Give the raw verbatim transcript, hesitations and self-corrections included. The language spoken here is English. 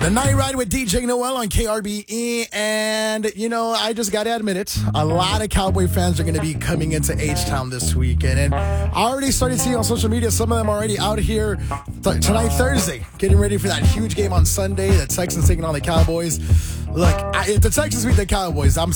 The Night Ride with D J Noel on K R B E. And, you know, I just got to admit it. A lot of Cowboy fans are going to be coming into H-Town this weekend. And I already started seeing on social media, some of them are already out here th- tonight, Thursday, getting ready for that huge game on Sunday. The Texans taking on the Cowboys. Look, I, if the Texans beat the Cowboys, I'm